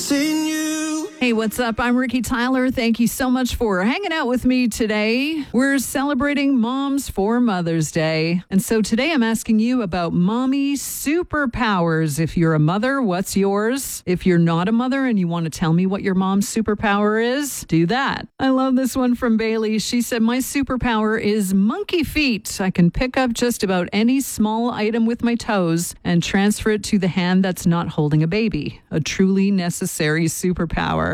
missing you. Hey, what's up? I'm Ricky Tyler. Thank you so much for hanging out with me today. We're celebrating Moms for Mother's Day. And so today I'm asking you about mommy superpowers. If you're a mother, what's yours? If you're not a mother and you want to tell me what your mom's superpower is, do that. I love this one from Bailey. She said, my superpower is monkey feet. I can pick up just about any small item with my toes and transfer it to the hand that's not holding a baby. A truly necessary superpower.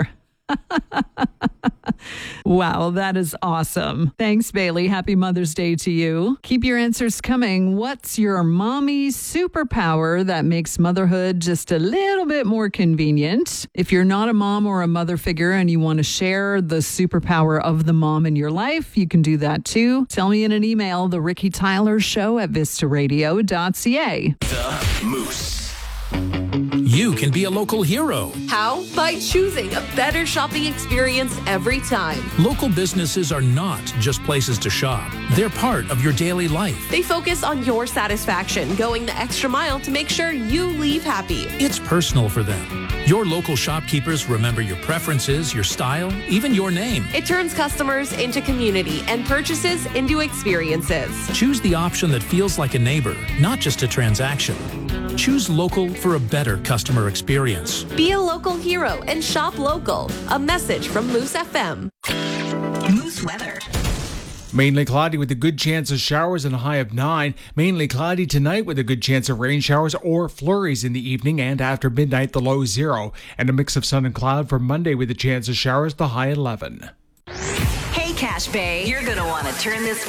Wow, that is awesome. Thanks, Bailey. Happy Mother's Day to you. Keep your answers coming. What's your mommy superpower that makes motherhood just a little bit more convenient? If you're not a mom or a mother figure and you want to share the superpower of the mom in your life, you can do that too. Tell me in an email, The Ricky Tyler Show at vistaradio.ca. The Moose. You can be a local hero. How? By choosing a better shopping experience every time. Local businesses are not just places to shop. They're part of your daily life. They focus on your satisfaction, going the extra mile to make sure you leave happy. It's personal for them. Your local shopkeepers remember your preferences, your style, even your name. It turns customers into community and purchases into experiences. Choose the option that feels like a neighbor, not just a transaction. Choose local for a better customer experience. Be a local hero and shop local. A message from Moose FM. Moose weather. Mainly cloudy with a good chance of showers and a high of 9. Mainly cloudy tonight with a good chance of rain showers or flurries in the evening, and after midnight the low 0. And a mix of sun and cloud for Monday with a chance of showers, the high 11. Hey, Cache Bay, you're going to want to turn this